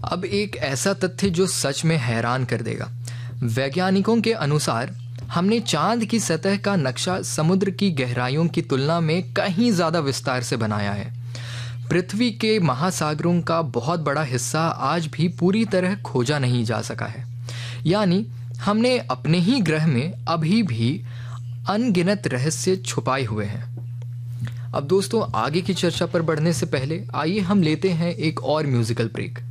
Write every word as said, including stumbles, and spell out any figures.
अब एक ऐसा तथ्य जो सच में हैरान कर देगा। वैज्ञानिकों के अनुसार हमने चांद की सतह का नक्शा समुद्र की गहराइयों की तुलना में कहीं ज़्यादा विस्तार से बनाया है। पृथ्वी के महासागरों का बहुत बड़ा हिस्सा आज भी पूरी तरह खोजा नहीं जा सका है। यानी हमने अपने ही ग्रह में अभी भी अनगिनत रहस्य छुपाए हुए हैं। अब दोस्तों, आगे की चर्चा पर बढ़ने से पहले आइए हम लेते हैं एक और म्यूजिकल ब्रेक।